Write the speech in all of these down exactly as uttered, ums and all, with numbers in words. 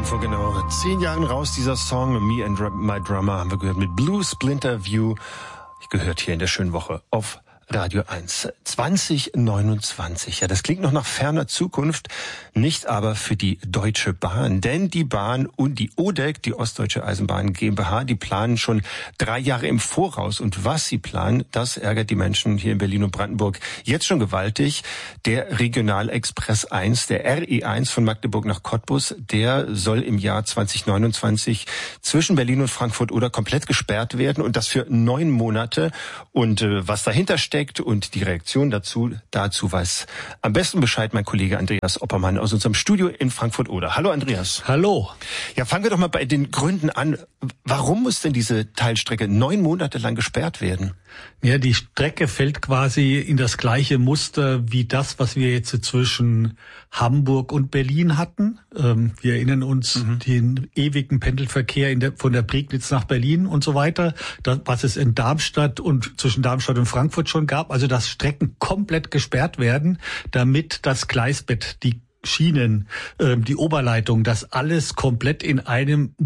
Vor genau zehn Jahren raus, dieser Song Me and My Drummer haben wir gehört mit Blue Splinter View. Gehört hier in der schönen Woche auf Radio eins. zwanzig neunundzwanzig, ja, das klingt noch nach ferner Zukunft, nicht aber für die Deutsche Bahn. Denn die Bahn und die O D E C, die Ostdeutsche Eisenbahn GmbH, die planen schon drei Jahre im Voraus. Und was sie planen, das ärgert die Menschen hier in Berlin und Brandenburg jetzt schon gewaltig. Der Regionalexpress eins, der R E eins von Magdeburg nach Cottbus, der soll im Jahr zwanzig neunundzwanzig zwischen Berlin und Frankfurt oder komplett gesperrt werden. Und das für neun Monate. Und äh, was dahinter steckt, und die Reaktion dazu, dazu weiß am besten Bescheid mein Kollege Andreas Oppermann aus unserem Studio in Frankfurt-Oder. Hallo Andreas. Hallo. Ja, fangen wir doch mal bei den Gründen an. Warum muss denn diese Teilstrecke neun Monate lang gesperrt werden? Ja, die Strecke fällt quasi in das gleiche Muster wie das, was wir jetzt zwischen Hamburg und Berlin hatten. Ähm, wir erinnern uns mhm. den ewigen Pendelverkehr in der, von der Prignitz nach Berlin und so weiter, das, was es in Darmstadt und zwischen Darmstadt und Frankfurt schon gab. Also dass Strecken komplett gesperrt werden, damit das Gleisbett, die Schienen, äh, die Oberleitung, das alles komplett in einem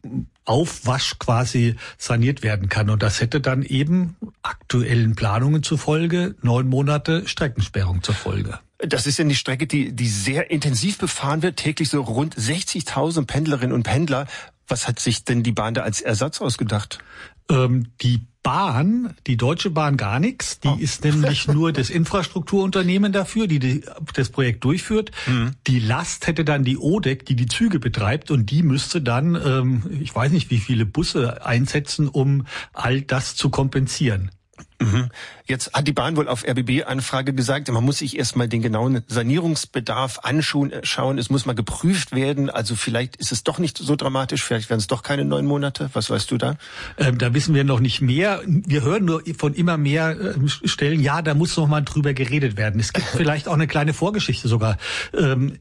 Aufwasch quasi saniert werden kann. Und das hätte dann eben aktuellen Planungen zufolge neun Monate Streckensperrung zur Folge. Das ist ja die Strecke, die, die sehr intensiv befahren wird, täglich so rund sechzigtausend Pendlerinnen und Pendler. Was hat sich denn die Bahn da als Ersatz ausgedacht? Ähm, die Bahn, die Deutsche Bahn gar nichts. Die oh. ist nämlich nur das Infrastrukturunternehmen dafür, die, die das Projekt durchführt. Mhm. Die Last hätte dann die O D E C, die die Züge betreibt, und die müsste dann, ähm, ich weiß nicht, wie viele Busse einsetzen, um all das zu kompensieren. Mhm. Jetzt hat die Bahn wohl auf R B B-Anfrage gesagt, man muss sich erstmal den genauen Sanierungsbedarf anschauen. Es muss mal geprüft werden. Also vielleicht ist es doch nicht so dramatisch. Vielleicht werden es doch keine neun Monate. Was weißt du da? Ähm, da wissen wir noch nicht mehr. Wir hören nur von immer mehr äh, Stellen, ja, da muss noch mal drüber geredet werden. Es gibt vielleicht auch eine kleine Vorgeschichte sogar. Ähm,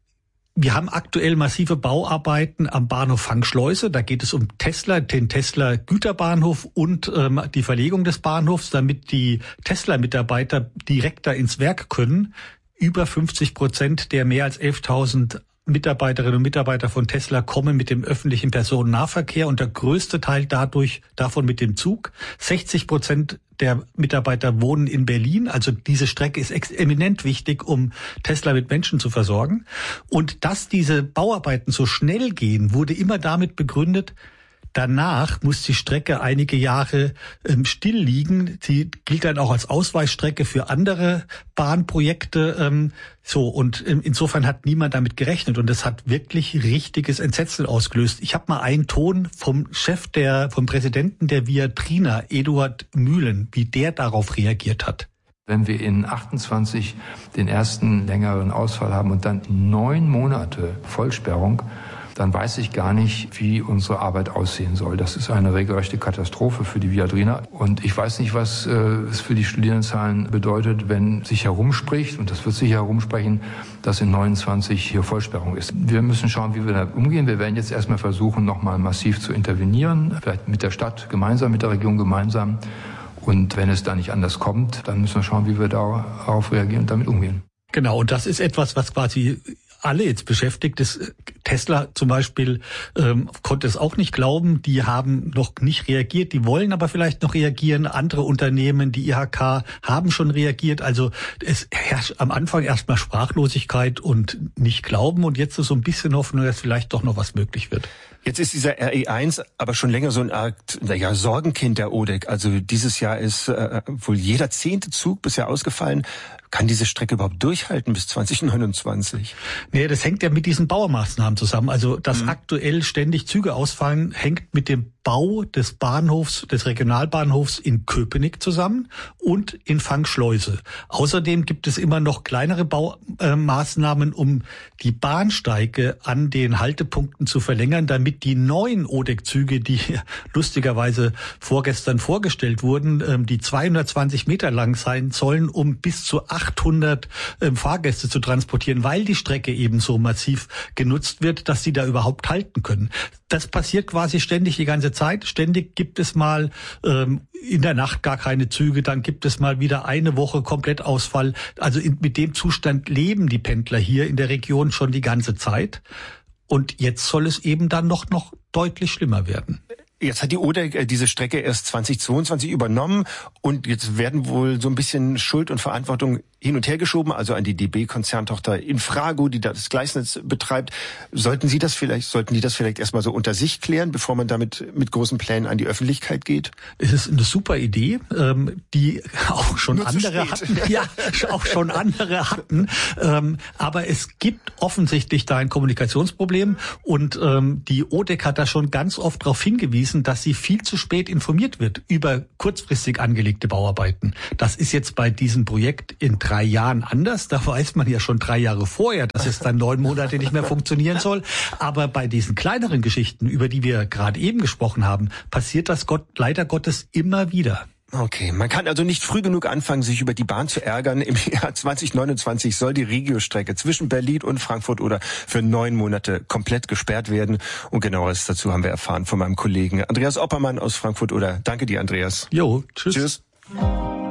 Wir haben aktuell massive Bauarbeiten am Bahnhof Fangschleuse. Da geht es um Tesla, den Tesla Güterbahnhof und ähm, die Verlegung des Bahnhofs, damit die Tesla-Mitarbeiter direkt da ins Werk können. Über fünfzig Prozent der mehr als elftausend Mitarbeiterinnen und Mitarbeiter von Tesla kommen mit dem öffentlichen Personennahverkehr und der größte Teil dadurch davon mit dem Zug. sechzig Prozent der Mitarbeiter wohnen in Berlin. Also diese Strecke ist eminent wichtig, um Tesla mit Menschen zu versorgen. Und dass diese Bauarbeiten so schnell gehen, wurde immer damit begründet, danach muss die Strecke einige Jahre ähm, still liegen. Sie gilt dann auch als Ausweichstrecke für andere Bahnprojekte. Ähm, so und ähm, insofern hat niemand damit gerechnet und das hat wirklich richtiges Entsetzen ausgelöst. Ich habe mal einen Ton vom Chef der, vom Präsidenten der Viadrina, Eduard Mühlen, wie der darauf reagiert hat. Wenn wir in achtundzwanzig den ersten längeren Ausfall haben und dann neun Monate Vollsperrung, dann weiß ich gar nicht, wie unsere Arbeit aussehen soll. Das ist eine regelrechte Katastrophe für die Viadrina. Und ich weiß nicht, was äh, es für die Studierendenzahlen bedeutet, wenn sich herumspricht, und das wird sich herumsprechen, dass in neunundzwanzig hier Vollsperrung ist. Wir müssen schauen, wie wir damit umgehen. Wir werden jetzt erstmal versuchen, nochmal massiv zu intervenieren, vielleicht mit der Stadt gemeinsam, mit der Regierung gemeinsam. Und wenn es da nicht anders kommt, dann müssen wir schauen, wie wir darauf reagieren und damit umgehen. Genau, und das ist etwas, was quasi alle jetzt beschäftigt ist. Tesla zum Beispiel ähm, konnte es auch nicht glauben. Die haben noch nicht reagiert. Die wollen aber vielleicht noch reagieren. Andere Unternehmen, die I H K, haben schon reagiert. Also es herrscht am Anfang erstmal Sprachlosigkeit und nicht Glauben. Und jetzt ist so ein bisschen Hoffnung, dass vielleicht doch noch was möglich wird. Jetzt ist dieser R E eins aber schon länger so eine Art, naja, Sorgenkind der O D E C. Also dieses Jahr ist äh, wohl jeder zehnte Zug bisher ausgefallen. Kann diese Strecke überhaupt durchhalten bis zwanzig neunundzwanzig? Nee, das hängt ja mit diesen Baumaßnahmen zusammen. Also, dass mhm. aktuell ständig Züge ausfallen, hängt mit dem Bau des Bahnhofs, des Regionalbahnhofs in Köpenick zusammen und in Fangschleuse. Außerdem gibt es immer noch kleinere Baumaßnahmen, um die Bahnsteige an den Haltepunkten zu verlängern, damit die neuen O D E C-Züge, die lustigerweise vorgestern vorgestellt wurden, die zweihundertzwanzig Meter lang sein sollen, um bis zu achthundert Fahrgäste zu transportieren, weil die Strecke eben so massiv genutzt wird, dass sie da überhaupt halten können. Das passiert quasi ständig die ganze Zeit. Ständig gibt es mal ähm, in der Nacht gar keine Züge, dann gibt es mal wieder eine Woche Komplettausfall. Also in, mit dem Zustand leben die Pendler hier in der Region schon die ganze Zeit. Und jetzt soll es eben dann noch, noch deutlich schlimmer werden. Jetzt hat die Oder diese Strecke erst zweitausendzweiundzwanzig übernommen und jetzt werden wohl so ein bisschen Schuld und Verantwortung hin und her geschoben, also an die D B-Konzerntochter Infrago, die das Gleisnetz betreibt. Sollten Sie das vielleicht, sollten die das vielleicht erstmal so unter sich klären, bevor man damit mit großen Plänen an die Öffentlichkeit geht? Es ist eine super Idee, ähm, die auch schon Nur andere hatten. Ja, auch schon andere hatten. Ähm, aber es gibt offensichtlich da ein Kommunikationsproblem und ähm, die O D E C hat da schon ganz oft darauf hingewiesen, dass sie viel zu spät informiert wird über kurzfristig angelegte Bauarbeiten. Das ist jetzt bei diesem Projekt in drei Jahren anders. Da weiß man ja schon drei Jahre vorher, dass es dann neun Monate nicht mehr funktionieren soll. Aber bei diesen kleineren Geschichten, über die wir gerade eben gesprochen haben, passiert das Gott, leider Gottes immer wieder. Okay, man kann also nicht früh genug anfangen, sich über die Bahn zu ärgern. Im Jahr zwanzig neunundzwanzig soll die Regiostrecke zwischen Berlin und Frankfurt oder für neun Monate komplett gesperrt werden. Und genaueres dazu haben wir erfahren von meinem Kollegen Andreas Oppermann aus Frankfurt oder. Danke dir, Andreas. Jo, tschüss. Tschüss.